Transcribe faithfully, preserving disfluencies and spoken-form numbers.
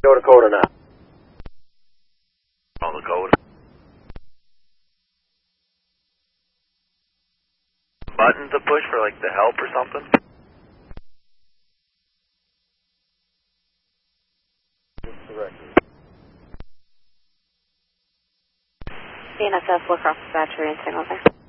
Go to code or not? On the code. Button to push for like the help or something? B N S F, Lacrosse Dispatcher, and San Jose.